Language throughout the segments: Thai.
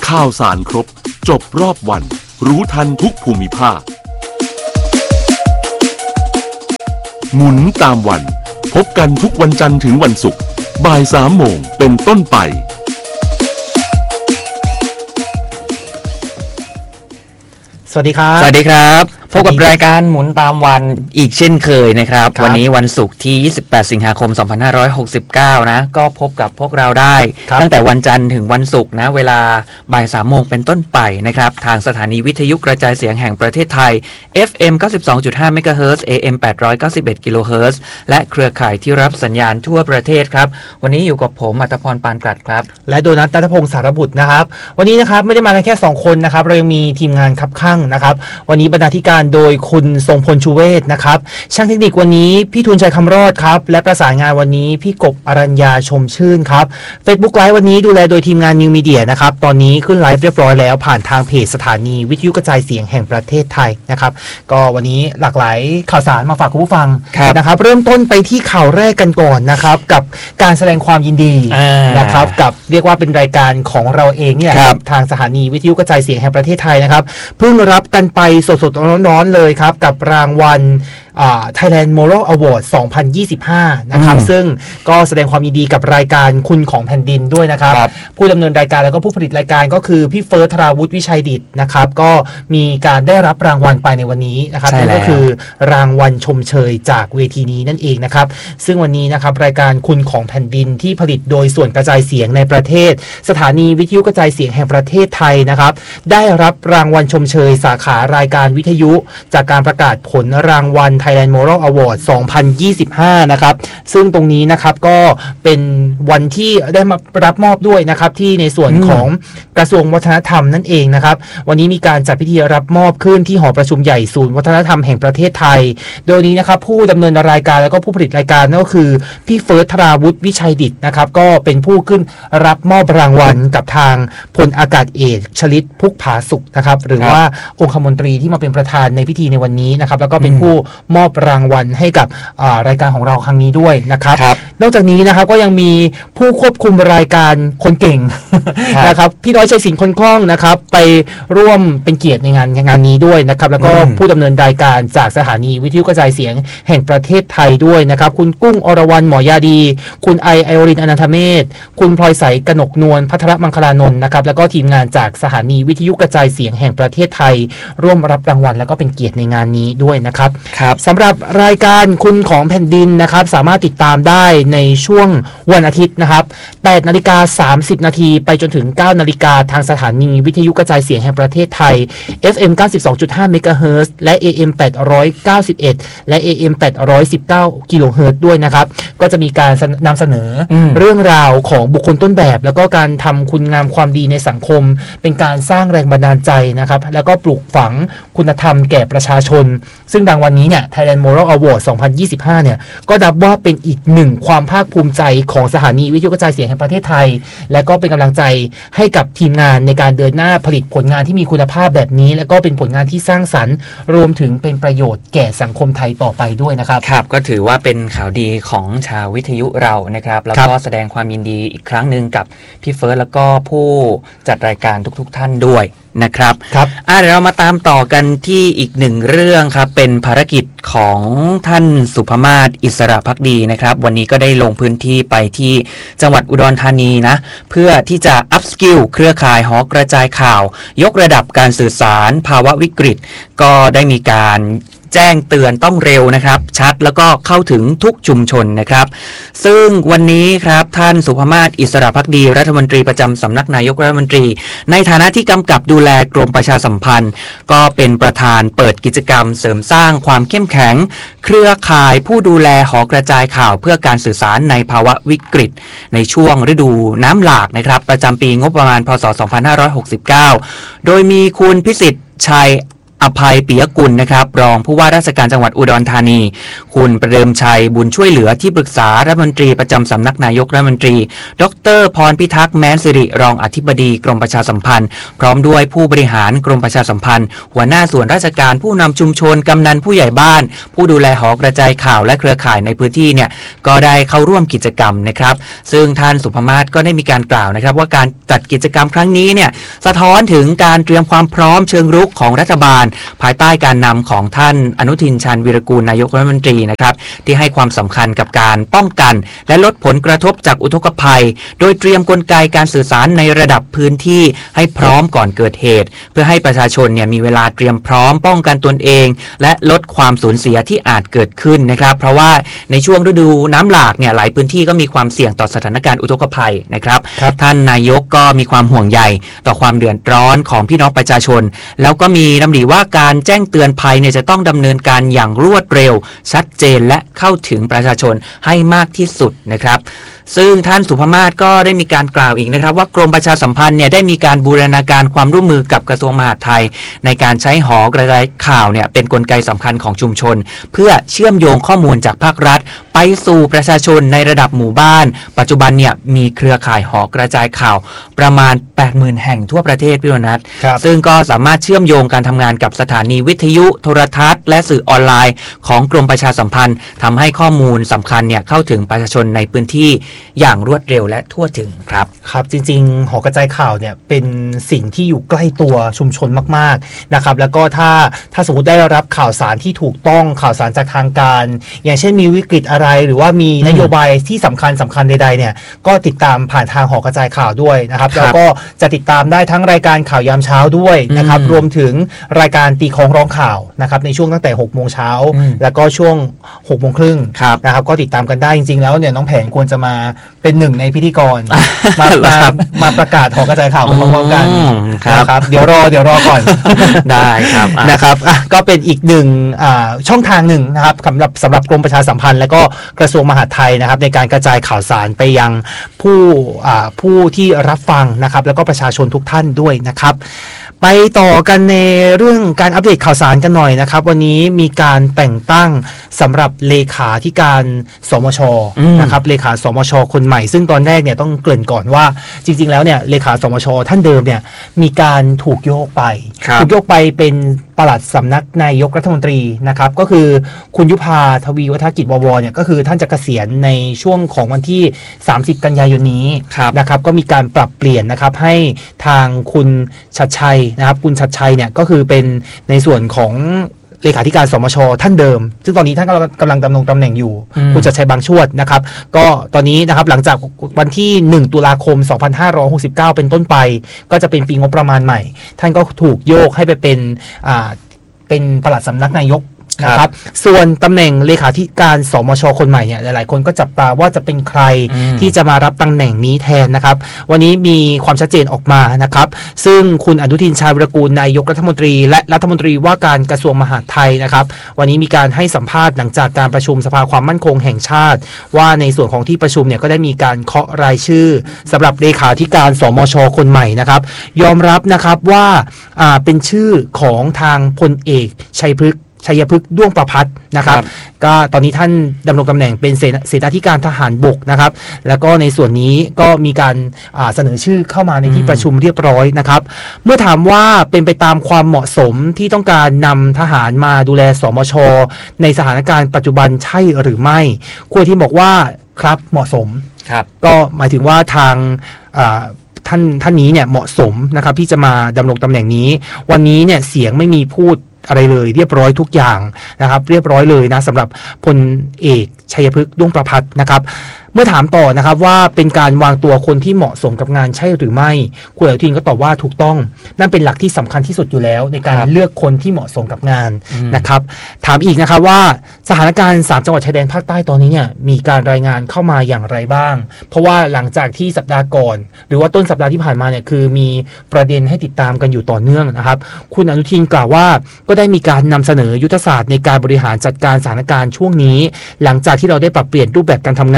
ข่าวสารครบจบรอบวันรู้ทันทุกภูมิภาคหมุนตามวันพบกันทุกวันจันทร์ถึงวันศุกร์บ่าย3 โมงเป็นต้นไปสวัสดีครับสวัสดีครับพบกับรายการหมุนตามวันอีกเช่นเคยนะครับวันนี้วันศุกร์ที่28สิงหาคม2569นะก็พบกับพวกเราได้ตั้งแต่วันจันทร์ถึงวันศุกร์นะเวลาบ่าย3 โมงเป็นต้นไปนะครับทางสถานีวิทยุกระจายเสียงแห่งประเทศไทย FM 92.5 เมกะเฮิรตซ์ AM 891 กิโลเฮิรตซ์และเครือข่ายที่รับสัญญาณทั่วประเทศครับวันนี้อยู่กับผมอัตพรปานกลัดครับและโดนัท ณัฐพงศ์สารบุตรนะครับวันนี้นะครับไม่ได้มากันแค่2 คนนะครับเรายังมีทีมงานคับข้างนะครับวันนี้บรรณาธิการโดยคุณทรงพลชูเวศนะครับช่างเทคนิควันนี้พี่ทูลชัยคำรอดครับและประสานงานวันนี้พี่กบอรัญญาชมชื่นครับ Facebook ไลฟ์วันนี้ดูแลโดยทีมงานนิวมีเดียนะครับตอนนี้ขึ้นไลฟ์เรียบร้อยแล้วผ่านทางเพจสถานีวิทยุกระจายเสียงแห่งประเทศไทยนะครับก็วันนี้หลากหลายข่าวสารมาฝากคุณผู้ฟังนะครับเริ่มต้นไปที่ข่าวแรกกันก่อนนะครับกับการแสดงความยินดีนะครับกับเรียกว่าเป็นรายการของเราเองเนี่ยทางสถานีวิทยุกระจายเสียงแห่งประเทศไทยนะครับเพิ่งรับกันไปสดๆร้อนๆเลยครับกับรางวัลThailand Moral Award 2025 นะครับซึ่งก็แสดงความยินดีกับรายการคุณของแผ่นดินด้วยนะครับผู้ดำเนินรายการแล้วก็ผู้ผลิตรายการก็คือพี่เฟิร์ส ธราวุฒิวิชัยดิษฐ์นะครับก็มีการได้รับรางวัลไปในวันนี้นะครับนั่นก็คือรางวัลชมเชยจากเวทีนี้นั่นเองนะครับซึ่งวันนี้นะครับรายการคุณของแผ่นดินที่ผลิตโดยส่วนกระจายเสียงในประเทศสถานีวิทยุกระจายเสียงแห่งประเทศไทยนะครับได้รับรางวัลชมเชยสาขารายการวิทยุจากการประกาศผลรางวัลThailand Moral Award 2025 นะครับซึ่งตรงนี้นะครับก็เป็นวันที่ได้มารับมอบด้วยนะครับที่ในส่วนของกระทรวงวัฒนธรรมนั่นเองนะครับวันนี้มีการจัดพิธีรับมอบขึ้นที่หอประชุมใหญ่ศูนย์วัฒนธรรมแห่งประเทศไทยโดยนี้นะครับผู้ดำเนินรายการแล้วก็ผู้ผลิตรายการนั่นก็คือพี่เฟิร์ส ธราวุฒิวิชัยดิษฐ์นะครับก็เป็นผู้ขึ้นรับมอบรางวัลกับทางพลอากาศเอกชลิตพุกผาสุขนะครับหรือว่าองคมนตรีที่มาเป็นประธานในพิธีในวันนี้นะครับแล้วก็เป็นผู้มอบรางวัลให้กับรายการของเราครั้งนี้ด้วยนะครับนอกจากนี้นะครับก็ยังมีผู้ควบคุมรายการคนเก่งนะครับพี่น้อยชัยศิลป์คนคล่องนะครับไปร่วมเป็นเกียรติในงานนี้ด้วยนะครับแล้วก็ผู้ดำเนินรายการจากสถานีวิทยุกระจายเสียงแห่งประเทศไทยด้วยนะครับคุณกุ้งอรวรรณหมอยาดีคุณไอโอรินอนันทเมธคุณพลอยใสกนกนวลพัทรมังคลานนท์นะครับแล้วก็ทีมงานจากสถานีวิทยุกระจายเสียงแห่งประเทศไทยร่วมรับรางวัลแล้วก็เป็นเกียรติในงานนี้ด้วยนะครับสำหรับรายการคุณของแผ่นดินนะครับสามารถติดตามได้ในช่วงวันอาทิตย์นะครับ 8:30 น.ไปจนถึง 9:00 น.ทางสถานีวิทยุกระจายเสียงแห่งประเทศไทย FM 92.5 เมกะเฮิรตซ์และ AM 891 และ AM 819 กิโลเฮิรตซ์ด้วยนะครับก็จะมีการนำเสนอเรื่องราวของบุคคลต้นแบบแล้วก็การทำคุณงามความดีในสังคมเป็นการสร้างแรงบันดาลใจนะครับแล้วก็ปลูกฝังคุณธรรมแก่ประชาชนซึ่งรางวัลนี้เนี่ย Thailand Moral Award 2025 เนี่ยก็นับว่าเป็นอีกหนึ่งความภาคภูมิใจของสถานีวิทยุกระจายเสียงแห่งประเทศไทยและก็เป็นกำลังใจให้กับทีมงานในการเดินหน้าผลิตผลงานที่มีคุณภาพแบบนี้และก็เป็นผลงานที่สร้างสรรค์รวมถึงเป็นประโยชน์แก่สังคมไทยต่อไปด้วยนะครับครับก็ถือว่าเป็นข่าวดีของชาววิทยุเรานะครับแล้วก็แสดงความยินดีอีกครั้งหนึ่งกับพี่เฟิร์สแล้วก็ผู้จัดรายการทุกท่านด้วยนะครับเดี๋ยวเรามาตามต่อกันที่อีกหนึ่งเรื่องครับเป็นภารกิจของท่านสุภมาศอิสระภักดีนะครับวันนี้ก็ได้ลงพื้นที่ไปที่จังหวัดอุดรธานีนะเพื่อที่จะอัพสกิลเครือข่ายหอกระจายข่าวยกระดับการสื่อสารภาวะวิกฤตก็ได้มีการแจ้งเตือนต้องเร็วนะครับชัดแล้วก็เข้าถึงทุกชุมชนนะครับซึ่งวันนี้ครับท่านสุภมาศอิสระภักดีรัฐมนตรีประจำสำนักนายกรัฐมนตรีในฐานะที่กำกับดูแลกรมประชาสัมพันธ์ก็เป็นประธานเปิดกิจกรรมเสริมสร้างความเข้มแข็งเครือข่ายผู้ดูแลหอกระจายข่าวเพื่อการสื่อสารในภาวะวิกฤตในช่วงฤดูน้ำหลากนะครับประจำปีงบประมาณพ.ศ. 2569โดยมีคุณพิสิทธิ์ชัยอภัยปิยกุลนะครับรองผู้ว่าราชการจังหวัดอุดรธานีคุณประเดิมชัยบุญช่วยเหลือที่ปรึกษารัฐมนตรีประจำสำนักนายกรัฐมนตรีดร.พรพิทักษ์แม้นสิริรองอธิบดีกรมประชาสัมพันธ์พร้อมด้วยผู้บริหารกรมประชาสัมพันธ์หัวหน้าส่วนราชการผู้นำชุมชนกำนันผู้ใหญ่บ้านผู้ดูแลหอกระจายข่าวและเครือข่ายในพื้นที่เนี่ยก็ได้เข้าร่วมกิจกรรมนะครับซึ่งท่านสุภมาศก็ได้มีการกล่าวนะครับว่าการจัดกิจกรรมครั้งนี้เนี่ยสะท้อนถึงการเตรียมความพร้อมเชิงรุกของรัฐบาลภายใต้การนำของท่านอนุทินชาญวีรกูลนายกรัฐมนตรีนะครับที่ให้ความสำคัญกับการป้องกันและลดผลกระทบจากอุทกภัยโดยเตรียมกลไกการสื่อสารในระดับพื้นที่ให้พร้อมก่อนเกิดเหตุเพื่อให้ประชาชนเนี่ยมีเวลาเตรียมพร้อมป้องกันตนเองและลดความสูญเสียที่อาจเกิดขึ้นนะครับเพราะว่าในช่วงฤดูน้ำหลากเนี่ยหลายพื้นที่ก็มีความเสี่ยงต่อสถานการณ์อุทกภัยนะครับท่านนายกก็มีความห่วงใยต่อความเดือดร้อนของพี่น้องประชาชนแล้วก็มีดำริว่าการแจ้งเตือนภัยเนี่ยจะต้องดำเนินการอย่างรวดเร็วชัดเจนและเข้าถึงประชาชนให้มากที่สุดนะครับซึ่งท่านสุภมาศก็ได้มีการกล่าวอีกนะครับว่ากรมประชาสัมพันธ์เนี่ยได้มีการบูรณาการความร่วมมือกับกระทรวงมหาดไทยในการใช้หอกระจายข่าวเนี่ยเป็นกลไกสำคัญของชุมชนเพื่อเชื่อมโยงข้อมูลจากภาครัฐไปสู่ประชาชนในระดับหมู่บ้านปัจจุบันเนี่ยมีเครือข่ายหอกระจายข่าวประมาณ 80,000 แห่งทั่วประเทศพี่วนัทซึ่งก็สามารถเชื่อมโยงการทำงานกับสถานีวิทยุโทรทัศน์และสื่อออนไลน์ของกรมประชาสัมพันธ์ทำให้ข้อมูลสำคัญเนี่ยเข้าถึงประชาชนในพื้นที่อย่างรวดเร็วและทั่วถึงครับครับจริงๆหอกระจายข่าวเนี่ยเป็นสิ่งที่อยู่ใกล้ตัวชุมชนมากๆนะครับแล้วก็ถ้าสมมติได้รับข่าวสารที่ถูกต้องข่าวสารจากทางการอย่างเช่นมีวิกฤตอะไรหรือว่ามีนโยบายที่สำคัญใดๆเนี่ยก็ติดตามผ่านทางหอกระจายข่าวด้วยนะครับแล้วก็จะติดตามได้ทั้งรายการข่าวยามเช้าด้วยนะครับรวมถึงรายการตีของร้องข่าวนะครับในช่วงตั้งแต่ 6 โมงเช้าแล้วก็ช่วง 6 โมงครึ่งนะครับก็ติดตามกันได้จริงๆแล้วเนี่ยน้องแผนควรจะมาเป็นหนึ่งในพิธีกรมาประกาศหอกระจายข่าวพร้อมๆกันนะครับเดี๋ยวรอก่อนได้ครับนะครับก็เป็นอีกหนึ่งช่องทางหนึ่งนะครับสำหรับกรมประชาสัมพันธ์และก็กระทรวงมหาดไทยนะครับในการกระจายข่าวสารไปยังผู้ที่รับฟังนะครับแล้วก็ประชาชนทุกท่านด้วยนะครับไปต่อกันในเรื่องการอัปเดตข่าวสารกันหน่อยนะครับวันนี้มีการแต่งตั้งสำหรับเลขาธิการสมช.นะครับเลขาสมช.คนใหม่ซึ่งตอนแรกเนี่ยต้องเกริ่นก่อนว่าจริงๆแล้วเนี่ยเลขาสมช.ท่านเดิมเนี่ยมีการถูกโยกไปเป็นปลัดสำนักนายกรัฐมนตรีนะครับก็คือคุณยุพาทวีวัฒนกิจววเนี่ยก็คือท่านจะเกษียณในช่วงของวันที่30 กันยายนนี้นะครับก็มีการปรับเปลี่ยนนะครับให้ทางคุณชัดชัยนะครับคุณชัดชัยเนี่ยก็คือเป็นในส่วนของเลขาธิการสมช.ท่านเดิมซึ่งตอนนี้ท่านกำลังดำรงตำแหน่งอยู่คุณชัดชัยบางชวดนะครับก็ตอนนี้นะครับหลังจากวันที่1 ตุลาคม 2569เป็นต้นไปก็จะเป็นปีงบประมาณใหม่ท่านก็ถูกโยกให้ไปเป็นปลัดสำนักนายกนะครับส่วนตำแหน่งเลขาธิการสมช.คนใหม่เนี่ยหลายๆคนก็จับตาว่าจะเป็นใครที่จะมารับตำแหน่งนี้แทนนะครับวันนี้มีความชัดเจนออกมานะครับซึ่งคุณอนุทินชาญวีรกูลนายกรัฐมนตรีและรัฐมนตรีว่าการกระทรวงมหาดไทยนะครับวันนี้มีการให้สัมภาษณ์หลังจากการประชุมสภาความมั่นคงแห่งชาติว่าในส่วนของที่ประชุมเนี่ยก็ได้มีการเคาะรายชื่อสำหรับเลขาธิการสมช.คนใหม่นะครับยอมรับนะครับว่าเป็นชื่อของทางพลเอกชัยพฤกษ์ด้วงประภัสนะครับก็ตอนนี้ท่านดำรงตำแหน่งเป็นเสนาธิการทหารบกนะครับแล้วก็ในส่วนนี้ก็มีการเสนอชื่อเข้ามาในที่ประชุมเรียบร้อยนะครับเมื่อถามว่าเป็นไปตามความเหมาะสมที่ต้องการนำทหารมาดูแลสมช.ในสถานการณ์ปัจจุบันใช่หรือไม่คุณที่บอกว่าครับเหมาะสมก็หมายถึงว่าทางท่านนี้เนี่ยเหมาะสมนะครับที่จะมาดำรงตำแหน่งนี้วันนี้เนี่ยเสียงไม่มีพูดอะไรเลยเรียบร้อยทุกอย่างนะครับเรียบร้อยเลยนะสำหรับพลเอกชัยพฤกษ์ด้วงประภัสนะครับเมื่อถามต่อนะครับว่าเป็นการวางตัวคนที่เหมาะสมกับงานใช่หรือไม่คุณอนุทินก็ตอบว่าถูกต้องนั่นเป็นหลักที่สำคัญที่สุดอยู่แล้วในการเลือกคนที่เหมาะสมกับงานนะครับถามอีกนะครับว่าสถานการณ์3 จังหวัดชายแดนภาคใต้ตอนนี้เนี่ยมีการรายงานเข้ามาอย่างไรบ้างเพราะว่าหลังจากที่สัปดาห์ก่อนหรือว่าต้นสัปดาห์ที่ผ่านมาเนี่ยคือมีประเด็นให้ติดตามกันอยู่ต่อเนื่องนะครับคุณอนุทินกล่าวว่าก็ได้มีการนำเสนอยุทธศาสตร์ในการบริหารจัดการสถานการณ์ช่วงนี้หลังจากที่เราได้ปรับเปลี่ยนรูปแบบการทำงาน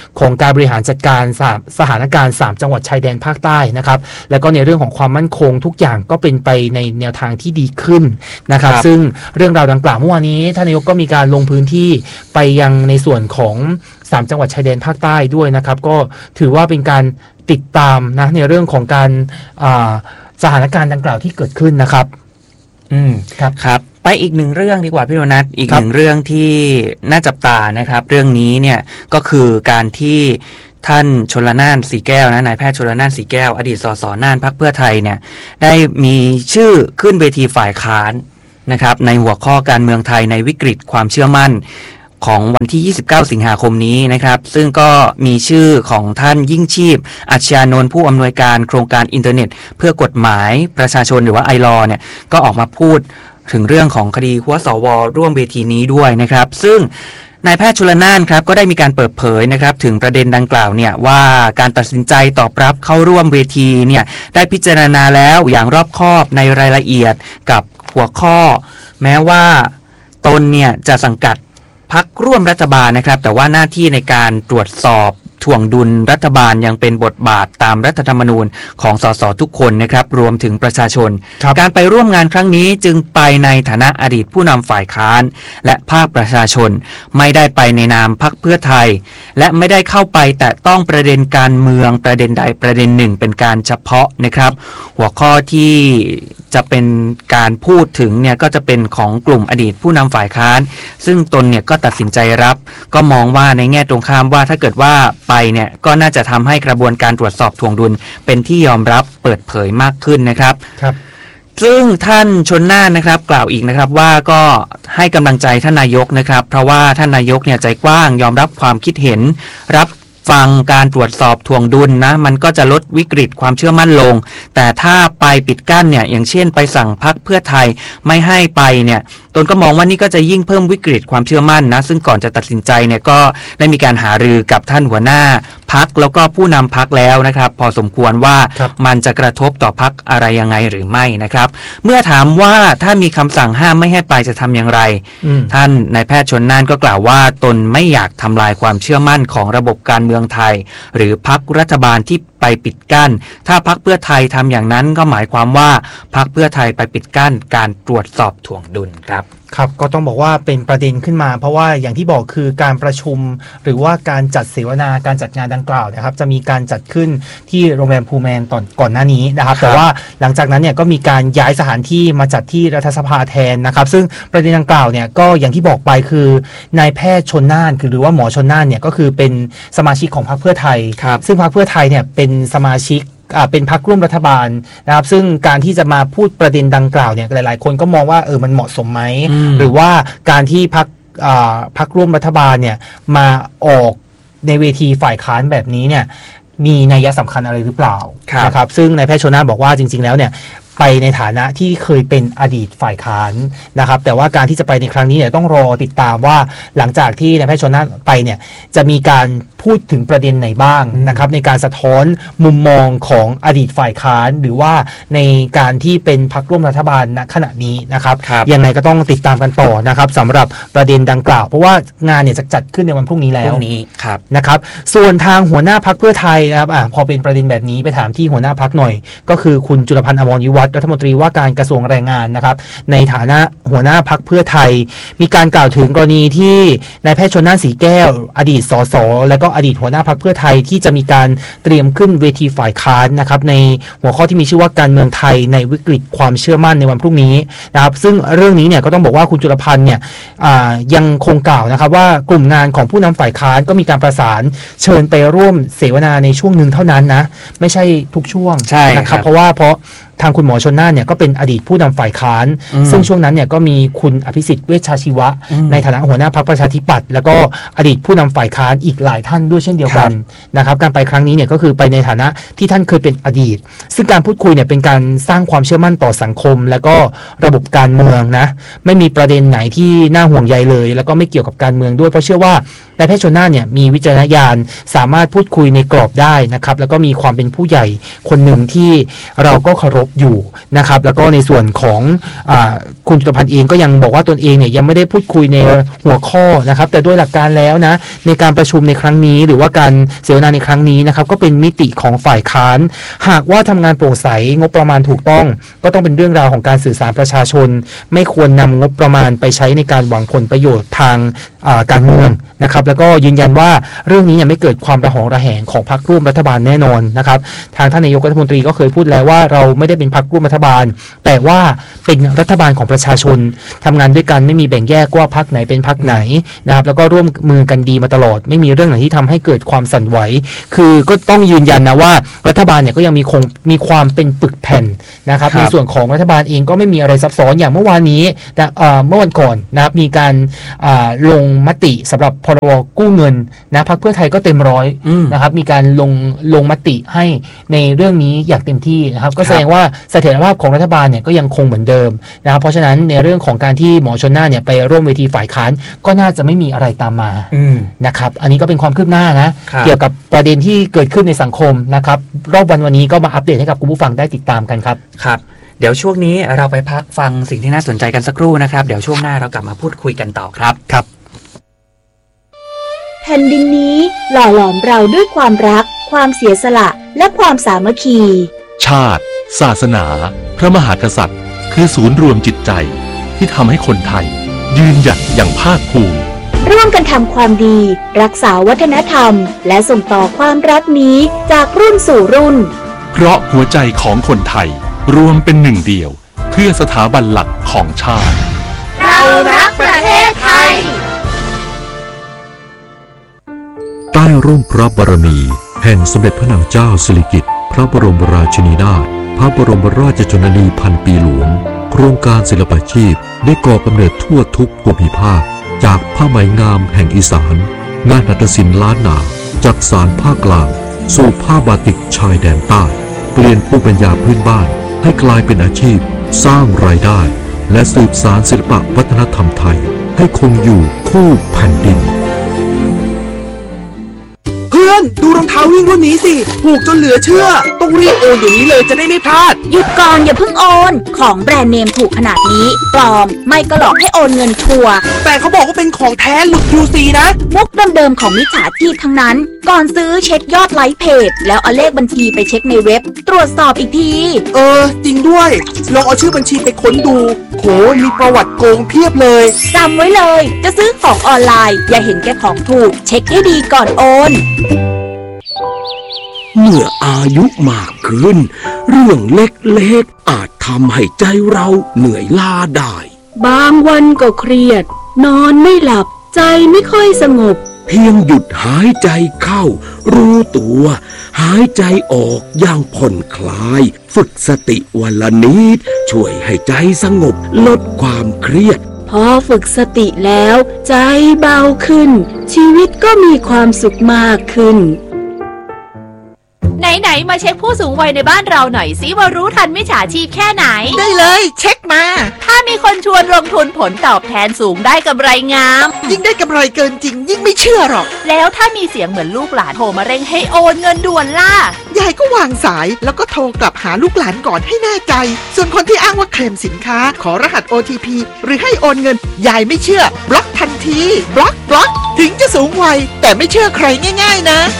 ของการบริหารจัดการสถานการณ์3จังหวัดชายแดนภาคใต้นะครับแล้วก็ในเรื่องของความมั่นคงทุกอย่างก็เป็นไปในแนวทางที่ดีขึ้นนะครับซึ่งเรื่องราวดังกล่าวเมื่อวานนี้ท่านนายกก็มีการลงพื้นที่ไปยังในส่วนของ3จังหวัดชายแดนภาคใต้ด้วยนะครับก็ถือว่าเป็นการติดตามนะในเรื่องของการสถานการณ์ดังกล่าวที่เกิดขึ้นนะครับครับไปอีกหนึ่งเรื่องดีกว่าพี่โดนัทอีกหนึ่งเรื่องที่น่าจับตานะครับเรื่องนี้เนี่ยก็คือการที่ท่านชลน่านสีแก้วนะนายแพทย์ชลน่านสีแก้วอดีตสสน่านพรรคเพื่อไทยเนี่ยได้มีชื่อขึ้นเวทีฝ่ายค้านนะครับในหัวข้อการเมืองไทยในวิกฤตความเชื่อมั่นของวันที่29สิงหาคมนี้นะครับซึ่งก็มีชื่อของท่านยิ่งชีพอัจฉริยานนท์ผู้อำนวยการโครงการอินเทอร์เน็ตเพื่อกฎหมายประชาชนหรือว่าไอลอเนี่ยก็ออกมาพูดถึงเรื่องของคดีหัวสวร่วมเวทีนี้ด้วยนะครับซึ่งนายแพทย์ชลน่านครับก็ได้มีการเปิดเผยนะครับถึงประเด็นดังกล่าวเนี่ยว่าการตัดสินใจตอบรับเข้าร่วมเวทีเนี่ยได้พิจารณาแล้วอย่างรอบคอบในรายละเอียดกับหัวข้อแม้ว่าตนเนี่ยจะสังกัดพรรคร่วมรัฐบาลนะครับแต่ว่าหน้าที่ในการตรวจสอบถ่วงดุลรัฐบาลยังเป็นบทบาทตามรัฐธรรมนูญของสสทุกคนนะครับรวมถึงประชาชนการไปร่วมงานครั้งนี้จึงไปในฐานะอดีตผู้นำฝ่ายค้านและภาคประชาชนไม่ได้ไปในนามพรรคเพื่อไทยและไม่ได้เข้าไปแต่ต้องประเด็นการเมืองประเด็นใดประเด็นหนึ่งเป็นการเฉพาะนะครับหัวข้อที่จะเป็นการพูดถึงเนี่ยก็จะเป็นของกลุ่มอดีตผู้นำฝ่ายค้านซึ่งตนเนี่ยก็ตัดสินใจรับก็มองว่าในแง่ตรงข้ามว่าถ้าเกิดว่าไปเนี่ยก็น่าจะทำให้กระบวนการตรวจสอบถ่วงดุลเป็นที่ยอมรับเปิดเผยมากขึ้นนะครับซึ่งท่านชลน่านนะครับกล่าวอีกนะครับว่าก็ให้กำลังใจท่านนายกนะครับเพราะว่าท่านนายกเนี่ยใจกว้างยอมรับความคิดเห็นรับฟังการตรวจสอบถ่วงดุลนะมันก็จะลดวิกฤตความเชื่อมั่นลงแต่ถ้าไปปิดกั้นเนี่ยอย่างเช่นไปสั่งพรรคเพื่อไทยไม่ให้ไปเนี่ยตนก็มองว่านี่ก็จะยิ่งเพิ่มวิกฤตความเชื่อมั่นนะซึ่งก่อนจะตัดสินใจเนี่ยก็ได้มีการหารือกับท่านหัวหน้าพรรคแล้วก็ผู้นำพรรคแล้วนะครับพอสมควรว่ามันจะกระทบต่อพรรคอะไรยังไงหรือไม่นะครับเมื่อถามว่าถ้ามีคำสั่งห้ามไม่ให้ไปจะทำอย่างไรท่านนายแพทย์ชลน่านก็กล่าวว่าตนไม่อยากทำลายความเชื่อมั่นของระบบการเมืองไทยหรือพรรครัฐบาลที่ไปปิดกั้นถ้าพรรคเพื่อไทยทำอย่างนั้นก็หมายความว่าพรรคเพื่อไทยไปปิดกั้นการตรวจสอบถ่วงดุลครับก็ต้องบอกว่าเป็นประเด็นขึ้นมาเพราะว่าอย่างที่บอกคือการประชุมหรือว่าการจัดเสวนาการจัดงานดังกล่าวนะครับจะมีการจัดขึ้นที่โรงแรมพูแมนก่อนหน้านี้นะครับแต่ว่าหลังจากนั้นเนี่ยก็มีการย้ายสถานที่มาจัดที่รัฐสภาแทนนะครับซึ่งประเด็นดังกล่าวเนี่ยก็อย่างที่บอกไปคือนายแพทย์ชลน่านหรือว่าหมอชลน่านเนี่ยก็คือเป็นสมาชิกของพรรคเพื่อไทยซึ่งพรรคเพื่อไทยเนี่ยเป็นสมาชิกเป็นพรรคร่วมรัฐบาลนะครับซึ่งการที่จะมาพูดประเด็นดังกล่าวเนี่ยหลายๆคนก็มองว่ามันเหมาะสมไหมหรือว่าการที่พรรคร่วมรัฐบาลเนี่ยมาออกในเวทีฝ่ายค้านแบบนี้เนี่ยมีนัยสำคัญอะไรหรือเปล่านะครับซึ่งนายแพทย์ชลน่านบอกว่าจริงๆแล้วเนี่ยไปในฐานะที่เคยเป็นอดีตฝ่ายค้านนะครับแต่ว่าการที่จะไปในครั้งนี้เนี่ยต้องรอติดตามว่าหลังจากที่นายแพทย์ชลน่านไปเนี่ยจะมีการพูดถึงประเด็นไหนบ้างนะครับในการสะท้อนมุมมองของอดีตฝ่ายค้านหรือว่าในการที่เป็นพรรคร่วมรัฐบาลณขณะนี้นะครับยังไงก็ต้องติดตามกันต่อนะครับสำหรับประเด็นดังกล่าวเพราะว่างานเนี่ยจะจัดขึ้นในวันพรุ่งนี้แล้วนะครับส่วนทางหัวหน้าพรรคเพื่อไทยนะครับพอเป็นประเด็นแบบนี้ไปถามที่หัวหน้าพรรคหน่อยก็คือคุณจุลพันธ์อมรวิวัฒน์รัฐมนตรีว่าการกระทรวงแรงงานนะครับในฐานะหัวหน้าพรรคเพื่อไทยมีการกล่าวถึงกรณีที่นายแพทย์ชลน่านสีแก้วอดีตสสและก็อดีตหัวหน้าพรรคเพื่อไทยที่จะมีการเตรียมขึ้นเวทีฝ่ายค้านนะครับในหัวข้อที่มีชื่อว่าการเมืองไทยในวิกฤตความเชื่อมั่นในวันพรุ่งนี้นะครับซึ่งเรื่องนี้เนี่ยก็ต้องบอกว่าคุณจุลพันธ์เนี่ยยังคงกล่าวนะครับว่ากลุ่มงานของผู้นำฝ่ายค้านก็มีการประสานเชิญไปร่วมเสวนาในช่วงหนึ่งเท่านั้นนะไม่ใช่ทุกช่วงนะครับเพราะทางคุณหมอชลน่านเนี่ยก็เป็นอดีตผู้นำฝ่ายค้านซึ่งช่วงนั้นเนี่ยก็มีคุณอภิสิทธิ์เวชชาชีวะในฐานะหัวหน้าพรรคประชาธิปัตย์แล้วก็อดีตผู้นำฝ่ายค้านอีกหลายท่านด้วยเช่นเดียวกันนะครับการไปครั้งนี้เนี่ยก็คือไปในฐานะที่ท่านเคยเป็นอดีตซึ่งการพูดคุยเนี่ยเป็นการสร้างความเชื่อมั่นต่อสังคมแล้วก็ระบบการเมืองนะไม่มีประเด็นไหนที่น่าห่วงใยเลยแล้วก็ไม่เกี่ยวกับการเมืองด้วยเพราะเชื่อว่านายแพทย์ชลน่านเนี่ยมีวิจารณญาณสามารถพูดคุยในกรอบได้นะครับแล้วก็มีความเป็นผู้ใหญ่คนหนึ่งที่เราก็เคารพอยู่นะครับแล้วก็ในส่วนของคุณจุลพันธ์เองก็ยังบอกว่าตนเองเนี่ยยังไม่ได้พูดคุยในหัวข้อนะครับแต่ด้วยหลักการแล้วนะในการประชุมในครั้งนี้หรือว่าการเสวนาในครั้งนี้นะครับก็เป็นมิติของฝ่ายค้านหากว่าทำงานโปร่งใสงบประมาณถูกต้องก็ต้องเป็นเรื่องราวของการสื่อสารประชาชนไม่ควรนำงบประมาณไปใช้ในการหวังผลประโยชน์ทางการเมืองนะครับแล้วก็ยืนยันว่าเรื่องนี้ไม่เกิดความระหองระแหงของพรรคร่วมรัฐบาลแน่นอนนะครับทางท่านนายกรัฐมนตรีก็เคยพูดแล้วว่าเราไม่ได้เป็นพรรคร่วมรัฐบาลแต่ว่าเป็นรัฐบาลของประชาชนทำงานด้วยกันไม่มีแบ่งแยกว่าพรรคไหนเป็นพรรคไหนนะครับแล้วก็ร่วมมือกันดีมาตลอดไม่มีเรื่องไหนที่ทำให้เกิดความสั่นไหวคือก็ต้องยืนยันนะว่ารัฐบาลเนี่ยก็ยังมีความเป็นปึกแผ่นนะครับในส่วนของรัฐบาลเองก็ไม่มีอะไรซับซ้อนอย่างเมื่อวานนี้เมื่อวันก่อนนะครับมีการลงมติสำหรับพรบกู้เงินนะพรรคเพื่อไทยก็เต็มร้อยนะครับมีการลงมติให้ในเรื่องนี้อย่างเต็มที่นะครับก็แสดงว่าเสถียรภาพของรัฐบาลเนี่ยก็ยังคงเหมือนเดิมนะครับเพราะฉะนั้นในเรื่องของการที่หมอชลน่านเนี่ยไปร่วมเวทีฝ่ายค้านก็น่าจะไม่มีอะไรตามมานะครับอันนี้ก็เป็นความคืบหน้านะเกี่ยวกับประเด็นที่เกิดขึ้นในสังคมนะครับรอบวันนี้ก็มาอัปเดตให้กับคุณผู้ฟังได้ติดตามกันครับครับเดี๋ยวช่วงนี้เราไปพักฟังสิ่งที่น่าสนใจกันสักครู่นะครับเดี๋ยวช่วงหน้าเรากลับมาพูดคุยกันต่อครับแผ่นดินนี้หล่อหลอมเราด้วยความรักความเสียสละและความสามัคคีชาติศาสนาพระมหากษัตริย์คือศูนย์รวมจิตใจที่ทำให้คนไทยยืนหยัดอย่างภาคภูมิร่วมกันทำความดีรักษาวัฒนธรรมและส่งต่อความรักนี้จากรุ่นสู่รุ่นเพราะหัวใจของคนไทยรวมเป็นหนึ่งเดียวเพื่อสถาบันหลักของชาติเรารักประเทศไทยใต้ร่มพระบารมีแห่งสมเด็จพระนางเจ้าสิริกิติ์พระบรมราชินีนาถพระบรมราชชนนีพันปีหลวงโครงการศิลปาชีพได้ก่อกำเนิดทั่วทุกภูมิภาคจากผ้าไหมงามแห่งอีสานงานหัตถศิลป์ล้านนาจากสานภาคกลางสู่ผ้าบาติกชายแดนใต้เปลี่ยนภูมิปัญญาพื้นบ้านให้กลายเป็นอาชีพสร้างรายได้และสืบสานศิลปวัฒนธรรมไทยให้คงอยู่คู่แผ่นดินเพื่อนดูรองเท้าวิ่งรุ่นนี้สิถูกจนเหลือเชื่อต้องรีบโอนเดี๋ยวนี้เลยจะได้ไม่พลาดหยุดก่อนอย่าเพิ่งโอนของแบรนด์เนมถูกขนาดนี้ปลอมไม่ก็หลอกให้โอนเงินชัวร์แต่เขาบอกว่าเป็นของแท้หลุด QC นะมุกเดิมๆของมิจฉาชีพทั้งนั้นก่อนซื้อเช็คยอดไลค์เพจแล้วเอาเลขบัญชีไปเช็คในเว็บตรวจสอบอีกทีจริงด้วยลองเอาชื่อบัญชีไปค้นดูโหมีประวัติโกงเพียบเลยจำไว้เลยจะซื้อของออนไลน์อย่าเห็นแก่ของถูกเช็คให้ดีก่อนโอนเมื่ออายุมากขึ้นเรื่องเล็กๆอาจทำให้ใจเราเหนื่อยล้าได้บางวันก็เครียดนอนไม่หลับใจไม่ค่อยสงบเพียงหยุดหายใจเข้ารู้ตัวหายใจออกอย่างผ่อนคลายฝึกสติวันละนิดช่วยให้ใจสงบลดความเครียดพอฝึกสติแล้วใจเบาขึ้นชีวิตก็มีความสุขมากขึ้นไหนๆมาเช็คผู้สูงวัยในบ้านเราหน่อยสิว่ารู้ทันมิจฉาชีพแค่ไหนได้เลยเช็คมาถ้ามีคนชวนลงทุนผลตอบแทนสูงได้กำไรงามยิ่งได้กำไรเกินจริงยิ่งไม่เชื่อหรอกแล้วถ้ามีเสียงเหมือนลูกหลานโทรมาเร่งให้โอนเงินด่วนล่ะยายก็วางสายแล้วก็โทรกลับหาลูกหลานก่อนให้แน่ใจส่วนคนที่อ้างว่าเคลมสินค้าขอรหัส OTP หรือให้โอนเงินยายไม่เชื่อบล็อกทันทีบล็อกถึงจะสูงวัยแต่ไม่เชื่อใครง่ายๆนะ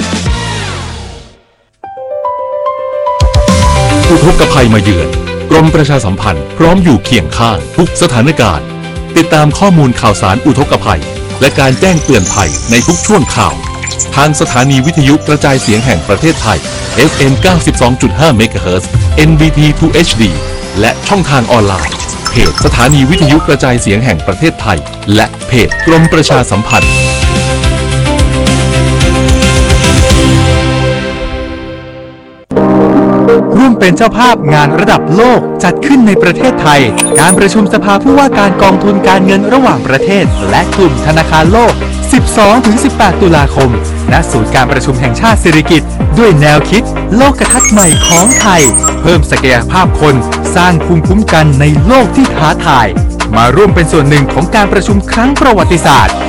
อุทกภัยมาเยือนกรมประชาสัมพันธ์พร้อมอยู่เคียงข้างทุกสถานการณ์ติดตามข้อมูลข่าวสารอุทกภัยและการแจ้งเตือนภัยในทุกช่วงข่าวทางสถานีวิทยุกระจายเสียงแห่งประเทศไทย FM 92.5 เมกะเฮิรตซ์ NBT 2 HD และช่องทางออนไลน์เพจสถานีวิทยุกระจายเสียงแห่งประเทศไทยและเพจกรมประชาสัมพันธ์ร่วมเป็นเจ้าภาพงานระดับโลกจัดขึ้นในประเทศไทยการประชุมสภาผู้ว่าการกองทุนการเงินระหว่างประเทศและกลุ่มธนาคารโลก 12-18 ตุลาคมณศูนย์การประชุมแห่งชาติสิริกิติ์ด้วยแนวคิดโลกทัศน์ใหม่ของไทยเพิ่มศักยภาพคนสร้างภูมิคุ้มกันในโลกที่ท้าทายมาร่วมเป็นส่วนหนึ่งของการประชุมครั้งประวัติศาสตร์